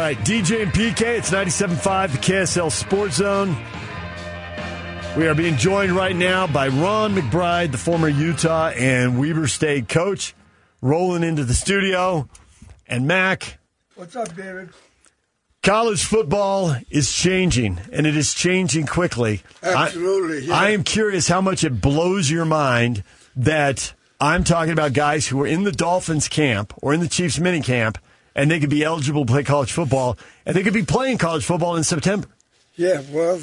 right, DJ and PK, it's 97.5, the KSL Sports Zone. We are being joined right now by Ron McBride, the former Utah and Weber State coach, rolling into the studio. And Mac. What's up, David? College football is changing, and it is changing quickly. Absolutely. I am curious how much it blows your mind that I'm talking about guys who are in the Dolphins camp or in the Chiefs mini camp, and they could be eligible to play college football, and they could be playing college football in September. Yeah, well,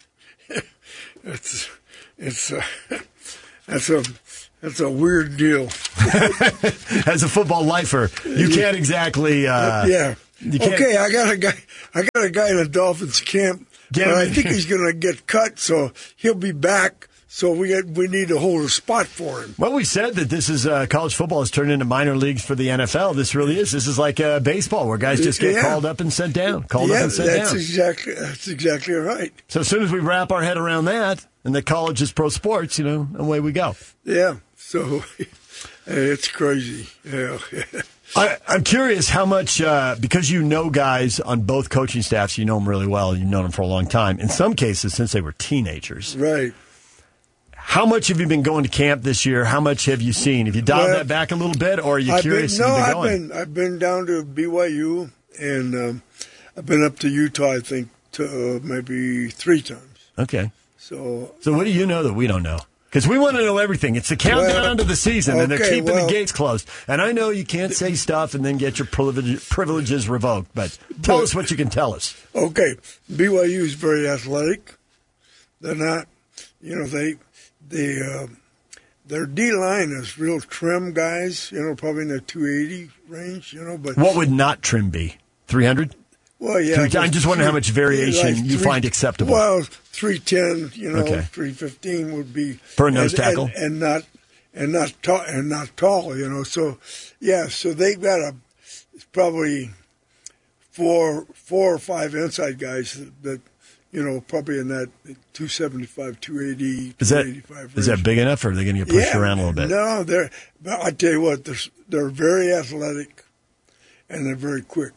that's a weird deal. As a football lifer, you can't exactly. Yeah. Okay, I got a guy in the Dolphins camp, but I think he's going to get cut, so he'll be back. So we need to hold a spot for him. Well, we said that this is college football has turned into minor leagues for the NFL. This really is. This is like baseball, where guys just get called up and sent down. That's exactly right. So as soon as we wrap our head around that, and that college is pro sports, away we go. Yeah. So it's crazy. Yeah. I'm curious how much, because you know guys on both coaching staffs, you know them really well, you've known them for a long time, in some cases since they were teenagers. Right. How much have you been going to camp this year? How much have you seen? Have you dialed that back a little bit, or are you curious? I've been down to BYU, and I've been up to Utah, I think, maybe 3 times. Okay. So what do you know that we don't know? Because we want to know everything. It's the countdown to the season, and they're keeping the gates closed. And I know you can't say stuff and then get your privileges revoked, but tell us what you can tell us. Okay. BYU is very athletic. They're not, their D-line is real trim guys, probably in the 280 range, but. What would not trim be? 300? Well, yeah. I'm just wondering how much variation you find acceptable. Well, 310, 315 would be for a nose tackle, and not tall, So yeah, so they've got probably four or five inside guys that probably in that 275, 280, 285 range. Is that big enough, or are they going to get pushed around a little bit? No, I tell you what, they're very athletic, and they're very quick.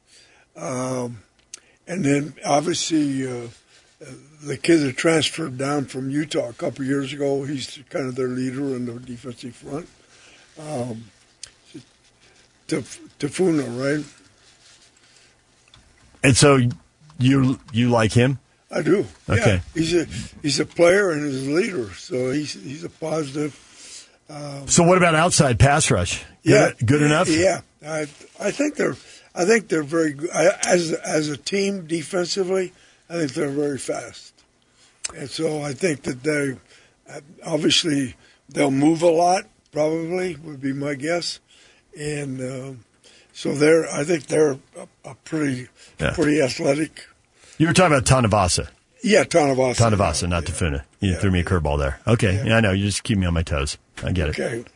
And then obviously the kid that transferred down from Utah a couple of years ago, he's kind of their leader in the defensive front. Tafuna, right? And so you like him? I do. Okay. Yeah. He's a player and he's a leader, so he's a positive. So what about outside pass rush? Good enough? Yeah, I think they're very good. As a team defensively, I think they're very fast. And so I think that they'll move a lot, probably, would be my guess. And so I think they're a pretty athletic. You were talking about Tanavasa. Yeah, Tanavasa. Tanavasa, not Tafuna. You threw me a curveball there. Okay, yeah, I know. You just keep me on my toes. I get it. Okay.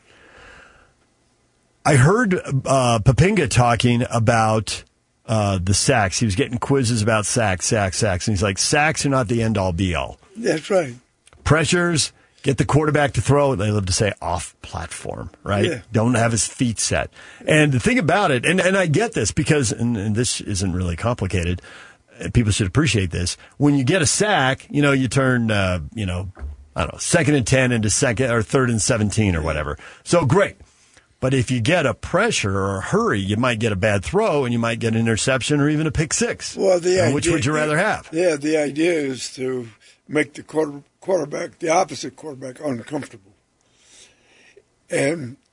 I heard Papinga talking about the sacks. He was getting quizzes about sacks. And he's like, sacks are not the end-all, be-all. That's right. Pressures, get the quarterback to throw, they love to say off-platform, right? Yeah. Don't have his feet set. And the thing about it, and I get this because, and this isn't really complicated, people should appreciate this, when you get a sack, you turn, I don't know, 2nd and 10 into 3rd and 17 or whatever. So great. But if you get a pressure or a hurry, you might get a bad throw and you might get an interception or even a pick six. Well, which would you rather have? Yeah, the idea is to make the quarterback, the opposite quarterback, uncomfortable, and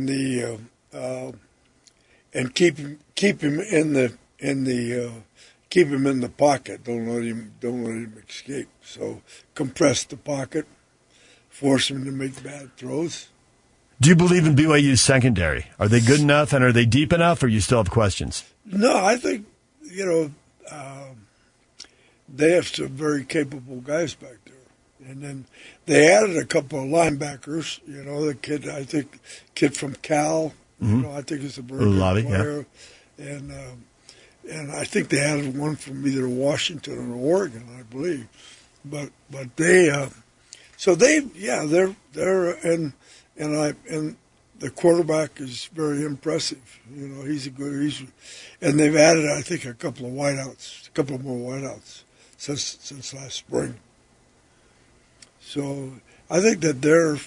keep him in the pocket. Don't let him escape. So compress the pocket, force him to make bad throws. Do you believe in BYU's secondary? Are they good enough, and are they deep enough, or you still have questions? No, I think, they have some very capable guys back there. And then they added a couple of linebackers, the kid from Cal, I think is a very good player. Yeah. And I think they added one from either Washington or Oregon, I believe. But they're the quarterback is very impressive. And they've added, I think, a couple more wideouts since last spring. So I think that they're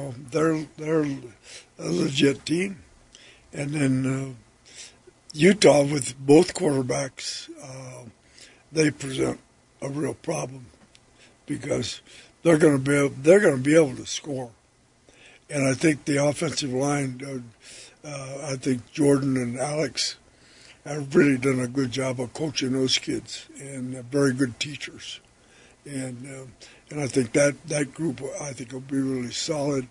a legit team. And then Utah, with both quarterbacks, they present a real problem because they're going to be able to score. And I think the offensive line, I think Jordan and Alex have really done a good job of coaching those kids, and very good teachers. And I think that group, I think, will be really solid.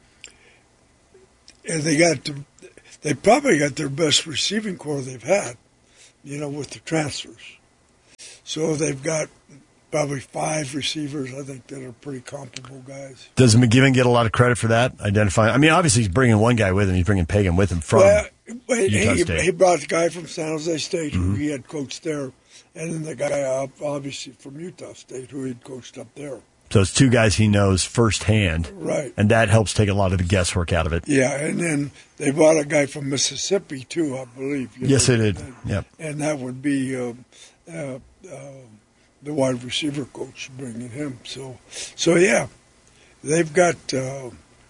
And they probably got their best receiving core they've had, with the transfers. So they've got probably 5 receivers, I think, that are pretty comparable guys. Does McGivern get a lot of credit for that? Identifying, I mean, obviously he's bringing one guy with him. He's bringing Pagan with him from Utah State. He brought the guy from San Jose State who he had coached there, and then the guy obviously from Utah State who he'd coached up there. So it's 2 guys he knows firsthand, right? And that helps take a lot of the guesswork out of it. Yeah, and then they brought a guy from Mississippi too, I believe. Yes, they did. Yep. And that would be the wide receiver coach bringing him. So yeah, they've got a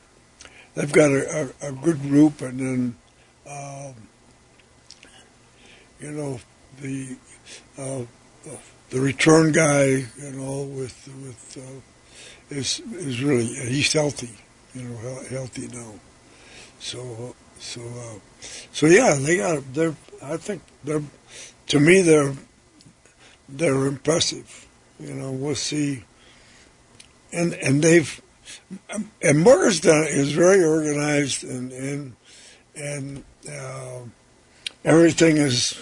good group, and then the return guy, is really, he's healthy, healthy now. So yeah, I think to me they're impressive. We'll see. And Morgantown is very organized, and everything is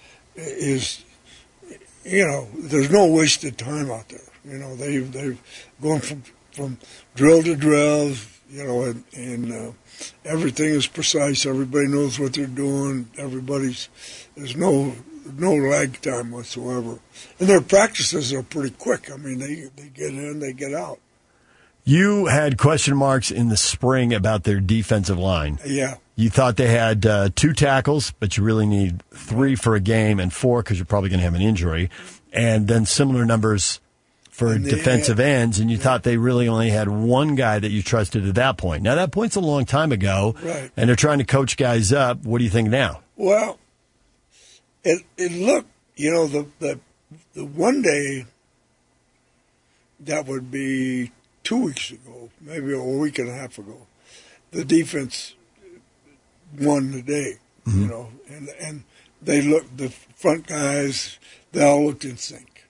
there's no wasted time out there. They've gone from drill to drill, and everything is precise. Everybody knows what they're doing. There's no lag time whatsoever. And their practices are pretty quick. I mean, they get in, they get out. You had question marks in the spring about their defensive line. Yeah. You thought they had 2 tackles, but you really need 3 for a game and 4 because you're probably going to have an injury. And then similar numbers for defensive ends, and you thought they really only had 1 guy that you trusted at that point. Now, that point's a long time ago, right? And they're trying to coach guys up. What do you think now? Well, it looked, the one day, that would be 2 weeks ago, maybe a week and a half ago, the defense won the day, and they looked, the front guys, they all looked in sync.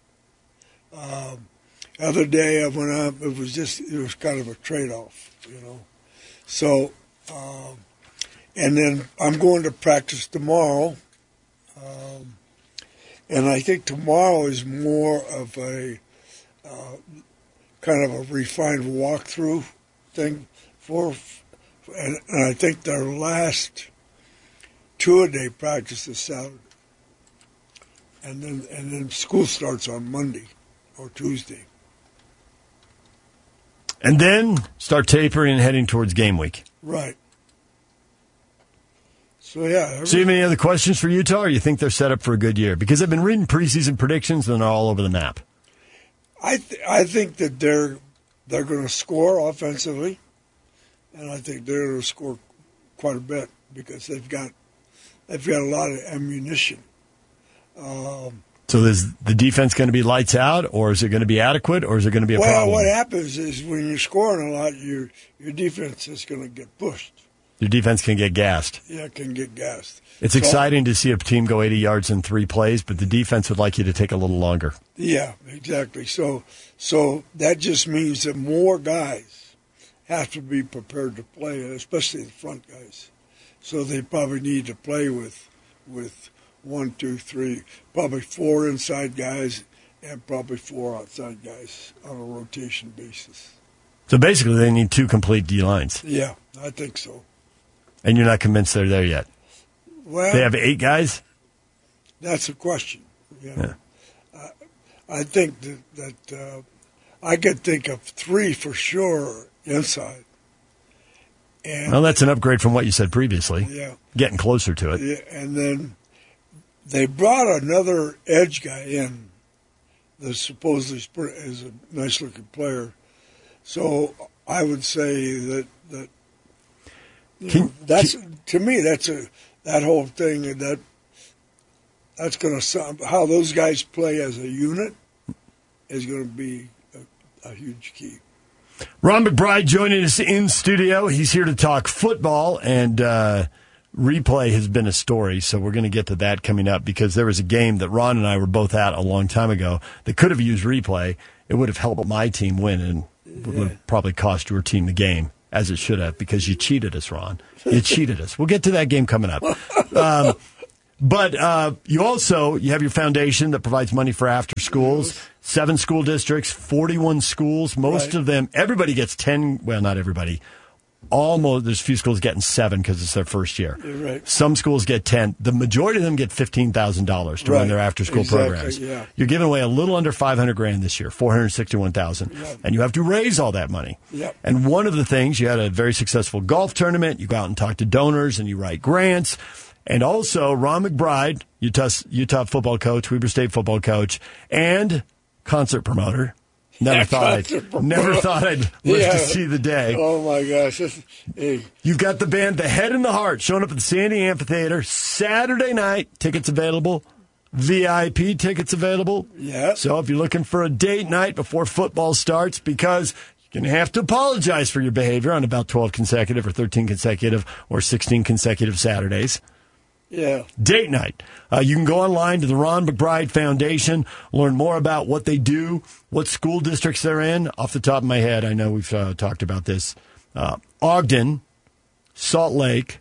Other day I went up, it was kind of a trade-off, So, and then I'm going to practice tomorrow, and I think tomorrow is more of a kind of a refined walkthrough thing and I think their last 2-a-day practice is Saturday, and then school starts on Monday or Tuesday. And then start tapering and heading towards game week. Right. So, yeah. So you have any other questions for Utah, or you think they're set up for a good year? Because I've been reading preseason predictions, and they're all over the map. I think that they're going to score offensively, and I think they're going to score quite a bit because they've got a lot of ammunition. So is the defense going to be lights out, or is it going to be adequate, or is it going to be a problem? Well, what happens is when you're scoring a lot, your defense is going to get pushed. Your defense can get gassed. Yeah, it can get gassed. It's exciting to see a team go 80 yards in 3 plays, but the defense would like you to take a little longer. Yeah, exactly. So that just means that more guys have to be prepared to play, especially the front guys. So they probably need to play with 1, 2, 3, probably 4 inside guys and probably 4 outside guys on a rotation basis. So basically they need 2 complete D-lines. Yeah, I think so. And you're not convinced they're there yet? Well, they have 8 guys? That's a question. Yeah. I think that I could think of 3 for sure inside. Well, that's an upgrade from what you said previously. Yeah. Getting closer to it. Yeah, and then they brought another edge guy in that supposedly is a nice-looking player. So I would say that to me that whole thing that's going to how those guys play as a unit is going to be a huge key. Ron McBride joining us in studio. He's here to talk football, and replay has been a story, so we're going to get to that coming up because there was a game that Ron and I were both at a long time ago that could have used replay. It would have helped my team win and would have probably cost your team the game, as it should have, because you cheated us, Ron. You cheated us. We'll get to that game coming up. But you have your foundation that provides money for after schools. 7 school districts, 41 schools. Most of them, everybody gets 10. Well, not everybody. Almost, there's a few schools getting 7 because it's their first year. Right. Some schools get 10. The majority of them get $15,000 to run their after-school programs. Yeah. You're giving away a little under $500,000 this year, $461,000, and you have to raise all that money. Yep. And one of the things, you had a very successful golf tournament. You go out and talk to donors, and you write grants. And also, Ron McBride, Utah football coach, Weber State football coach, and concert promoter. Never thought I'd live to see the day. Oh, my gosh. Hey. You've got the band The Head and the Heart showing up at the Sandy Amphitheater Saturday night. Tickets available. VIP tickets available. Yeah. So if you're looking for a date night before football starts, because you're going to have to apologize for your behavior on about 12 consecutive or 13 consecutive or 16 consecutive Saturdays. Yeah. Date night. You can go online to the Ron McBride Foundation, learn more about what they do, what school districts they're in. Off the top of my head, I know we've talked about this. Ogden, Salt Lake,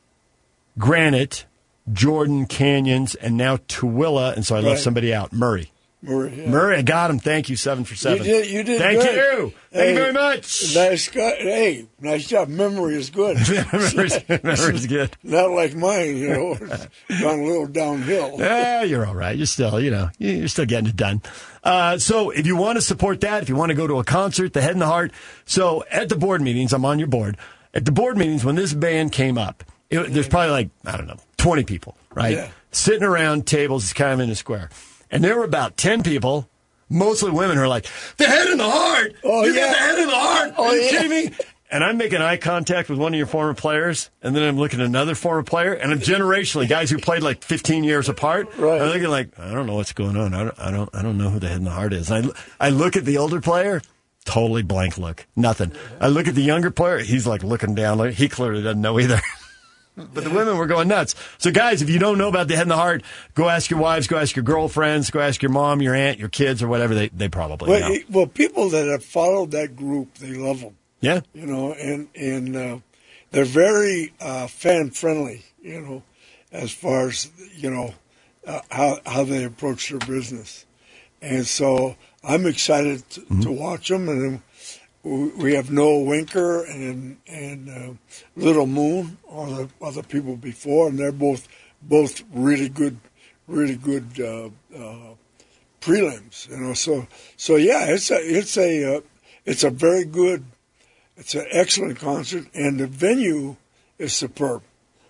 Granite, Jordan, Canyons, and now Tooele, and so I left somebody out, Murray. Murray, I got him. Thank you, 7 for 7. You did Thank good. you. Thank you very much. Nice job. Memory is good. Memory's good. Not like mine, It's gone a little downhill. Yeah, you're all right. You're still, you're still getting it done. So if you want to support that, if you want to go to a concert, The Head and the Heart. So at the board meetings, I'm on your board. At the board meetings, when this band came up, there's probably 20 people, right? Yeah. Sitting around tables, kind of in a square. And there were about 10 people, mostly women, who are like, The Head and the Heart! Oh, you got The Head and the Heart! Oh, are you kidding me? And I'm making eye contact with one of your former players, and then I'm looking at another former player, and I'm generationally, guys who played like 15 years apart, right. I'm looking like, I don't know what's going on. I don't know who The Head and the Heart is. And I look at the older player, totally blank look. Nothing. I look at the younger player, he's like looking down, like he clearly doesn't know either. But the women were going nuts. So, guys, if you don't know about The Head and the Heart, go ask your wives, go ask your girlfriends, go ask your mom, your aunt, your kids, or whatever. They probably know. Well, people that have followed that group, they love them. Yeah. And they're very fan-friendly, as far as, how they approach their business. And so I'm excited to watch them. And we have Noah Winker and Little Moon, or the other people before, and they're both really good prelims. So yeah, it's a very good, it's an excellent concert, and the venue is superb.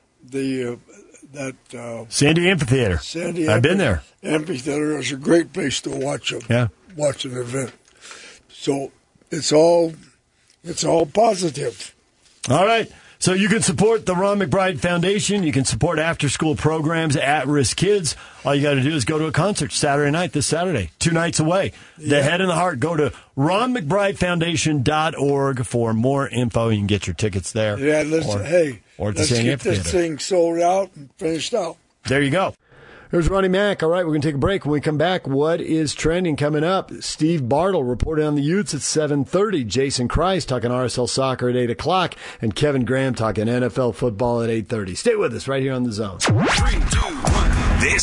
Sandy Amphitheater. I've been there. Amphitheater is a great place to watch watch an event. So it's all positive. All right. So you can support the Ron McBride Foundation. You can support after-school programs, at-risk kids. All you got to do is go to a concert Saturday night, this Saturday, 2 nights away. The Head and the Heart. Go to ronmcbridefoundation.org for more info. You can get your tickets there. Yeah, let's get this thing sold out and finished out. There you go. There's Ronnie Mack. All right, we're going to take a break. When we come back, what is trending coming up? Steve Bartle reporting on the Utes at 7:30. Jason Christ talking RSL soccer at 8 o'clock. And Kevin Graham talking NFL football at 8:30. Stay with us right here on The Zone. 3, 2, 1. This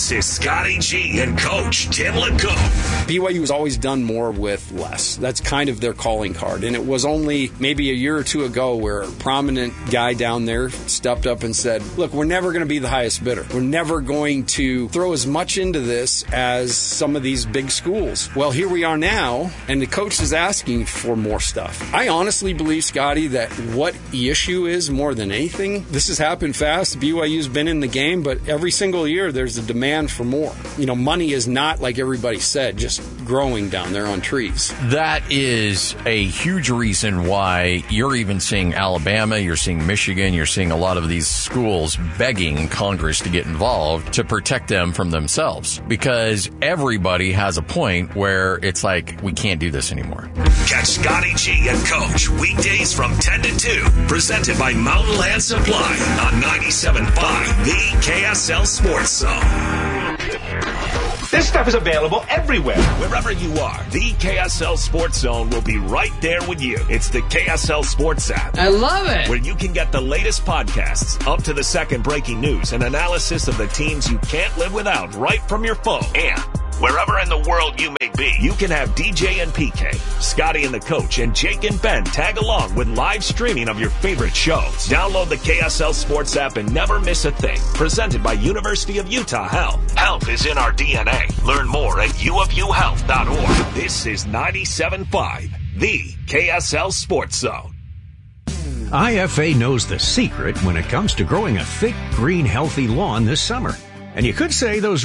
This is Scotty G and Coach Tim LeCoq. BYU has always done more with less. That's kind of their calling card. And it was only maybe a year or two ago where a prominent guy down there stepped up and said, look, we're never going to be the highest bidder. We're never going to throw as much into this as some of these big schools. Well, here we are now, and the coach is asking for more stuff. I honestly believe, Scotty, that what the issue is more than anything, this has happened fast. BYU's been in the game, but every single year there's a demand for more. Money is not, like everybody said, just growing down there on trees. That is a huge reason why you're even seeing Alabama, you're seeing Michigan, you're seeing a lot of these schools begging Congress to get involved to protect them from themselves. Because everybody has a point where it's like, we can't do this anymore. Catch Scotty G and Coach weekdays from 10 to 2. Presented by Mountain Land Supply on 97.5, the KSL Sports Zone. This stuff is available everywhere. Wherever you are, the KSL Sports Zone will be right there with you. It's the KSL Sports app. I love it. Where you can get the latest podcasts, up to the second breaking news, and analysis of the teams you can't live without right from your phone. And wherever in the world you may be, you can have DJ and PK, Scotty and the Coach, and Jake and Ben tag along with live streaming of your favorite shows. Download the KSL Sports app and never miss a thing. Presented by University of Utah Health. Health is in our DNA. Learn more at uofuhealth.org. This is 97.5, the KSL Sports Zone. IFA knows the secret when it comes to growing a thick, green, healthy lawn this summer. And you could say those